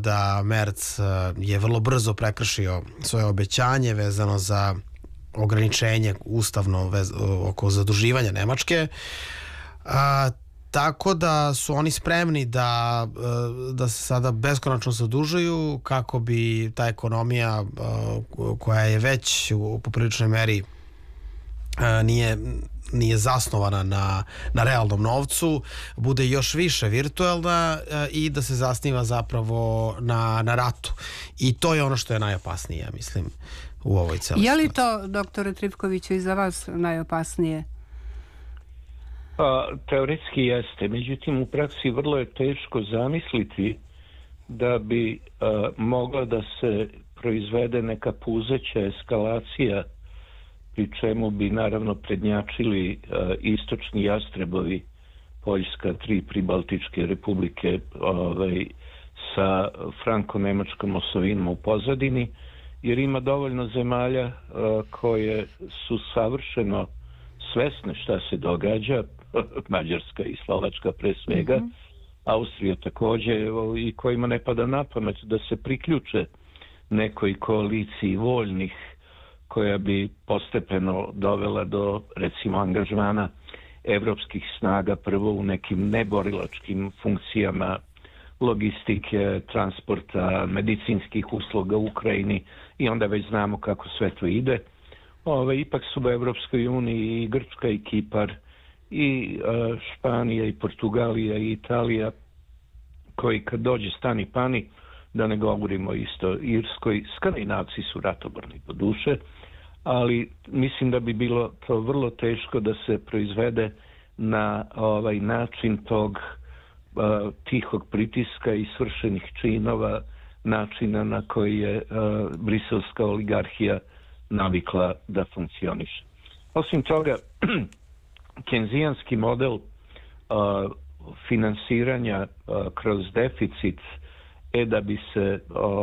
da Merz je vrlo brzo prekršio svoje obećanje vezano za ograničenje ustavno oko zaduživanja Nemačke. Tako da su oni spremni da se sada beskonačno zadužuju kako bi ta ekonomija koja je već u popriličnoj meri nije zasnovana na realnom novcu, bude još više virtualna i da se zasniva zapravo na ratu. I to je ono što je najopasnije, ja mislim, u ovoj celoj situaciji. Je li to, doktore Trifkoviću, i za vas najopasnije? Pa, teoretski jeste, međutim u praksi vrlo je teško zamisliti da bi mogla da se proizvede neka puzeća eskalacija, pri čemu bi naravno prednjačili istočni jastrebovi, Poljska, 3 pribaltičke republike sa franko-nemačkom osovinom u pozadini, jer ima dovoljno zemalja koje su savršeno svesne šta se događa, Mađarska i Slovačka pre svega, Austrija također, i kojima ne pada na pamet da se priključe nekoj koaliciji voljnih koja bi postepeno dovela do, recimo, angažmana evropskih snaga prvo u nekim neborilačkim funkcijama logistike, transporta, medicinskih usluga u Ukrajini, i onda već znamo kako sve to ide. Ipak su u Evropskoj uniji i Grčka i Kipar i Španija i Portugalija i Italija, koji kad dođe stani pani, da ne govorimo isto Irskoj, Skandinavci su ratoborni po duše, ali mislim da bi bilo to vrlo teško da se proizvede na ovaj način tog tihog pritiska i svršenih činova, načina na koji je briselska oligarhija navikla da funkcioniše. Osim toga, kenzijanski model finansiranja kroz deficit da bi se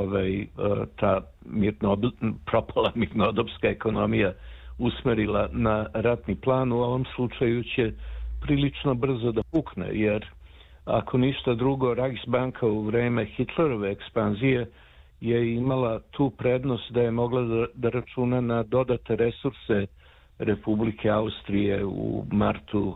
ta propala mirnodopska ekonomija usmerila na ratni plan, u ovom slučaju će prilično brzo da pukne, jer ako ništa drugo, Reichsbanka u vreme Hitlerove ekspanzije je imala tu prednost da je mogla da računa na dodate resurse Republike Austrije u martu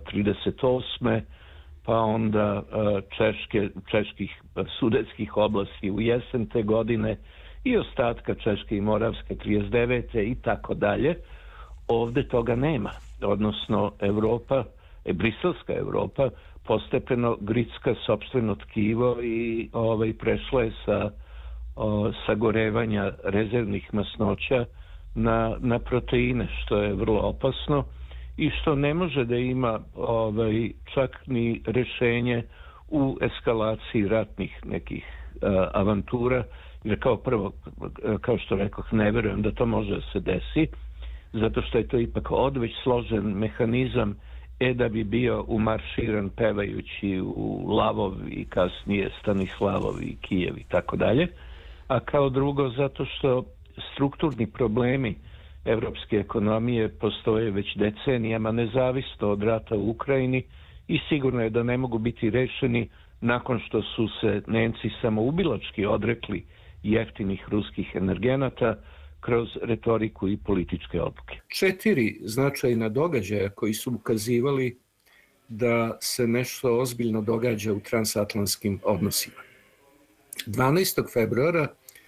38. pa onda čeških sudetskih oblasti u jesen te godine i ostatka Češke i Moravske 39. i tako dalje. Ovdje toga nema. Odnosno Evropa, briselska Evropa, postepeno gricka sopstveno tkivo i prešla je sa sagorevanja rezervnih masnoća na proteine, što je vrlo opasno i što ne može da ima čak ni rešenje u eskalaciji ratnih nekih avantura, jer kao prvo, kao što rekoh, ne verujem da to može da se desi, zato što je to ipak odveć složen mehanizam da bi bio umarširan pevajući u Lavov i kasnije Stanislavov i Kijev i tako dalje, a kao drugo zato što strukturni problemi evropske ekonomije postoje već decenijama nezavisno od rata u Ukrajini i sigurno je da ne mogu biti rešeni nakon što su se Nemci samoubilački odrekli jeftinih ruskih energenata kroz retoriku i političke odluke. 4 značajna događaja koji su ukazivali da se nešto ozbiljno događa u transatlantskim odnosima. 12. februara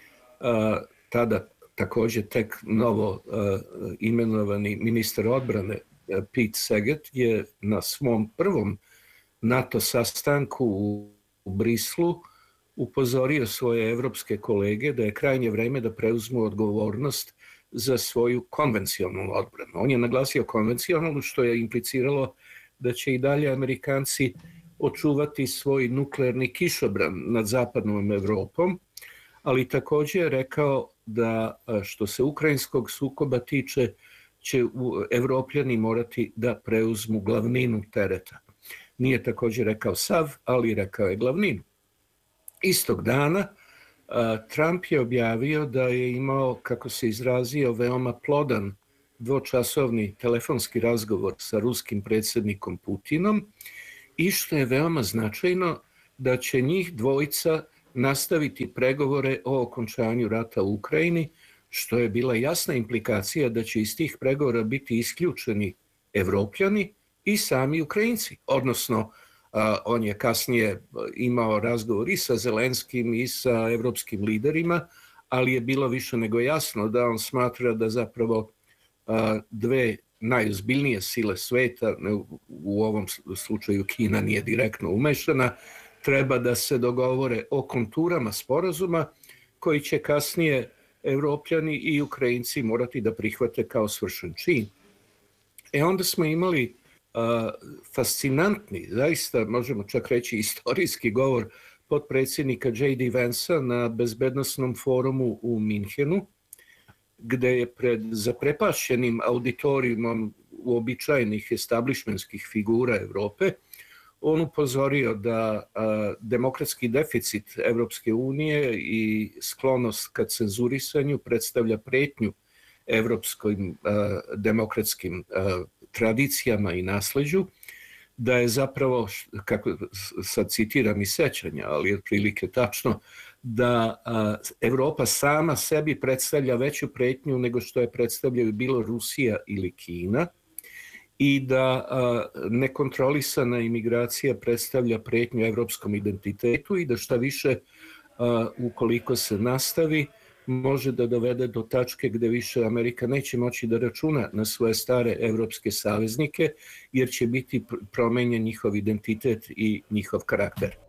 tada također tek novo imenovani ministar odbrane Pete Segat je na svom prvom NATO sastanku u Brislu upozorio svoje evropske kolege da je krajnje vreme da preuzmu odgovornost za svoju konvencionalnu odbranu. On je naglasio konvencionalnu, što je impliciralo da će i dalje Amerikanci očuvati svoj nuklearni kišobran nad zapadnom Evropom, ali također je rekao da što se ukrajinskog sukoba tiče, će Evropljani morati da preuzmu glavninu tereta. Nije također rekao sav, ali rekao je glavninu. Istog dana Trump je objavio da je imao, kako se izrazio, veoma plodan dvočasovni telefonski razgovor sa ruskim predsjednikom Putinom i što je veoma značajno, da će njih dvojica nastaviti pregovore o okončanju rata u Ukrajini, što je bila jasna implikacija da će iz tih pregovora biti isključeni Evropljani i sami Ukrajinci. Odnosno, on je kasnije imao razgovor i sa Zelenskim i sa evropskim liderima, ali je bilo više nego jasno da on smatra da zapravo dve najozbiljnije sile sveta, u ovom slučaju Kina nije direktno umešana, treba da se dogovore o konturama sporazuma koji će kasnije Evropljani i Ukrajinci morati da prihvate kao svršen čin. Onda smo imali fascinantni, zaista možemo čak reći istorijski govor potpredsjednika J.D. Vansa na bezbednosnom forumu u Minhenu, gde je pred zaprepašćenim auditorijumom uobičajenih establishmentskih figura Evrope on upozorio da demokratski deficit Evropske unije i sklonost ka cenzurisanju predstavlja pretnju evropskim demokratskim tradicijama i nasleđu, da je zapravo, kako sad citiram iz sećanja, ali je otprilike tačno, da Evropa sama sebi predstavlja veću pretnju nego što je predstavljaju bilo Rusija ili Kina i da nekontrolisana imigracija predstavlja pretnju evropskom identitetu i da šta više, ukoliko se nastavi, može da dovede do tačke gde više Amerika neće moći da računa na svoje stare evropske saveznike, jer će biti promenjen njihov identitet i njihov karakter.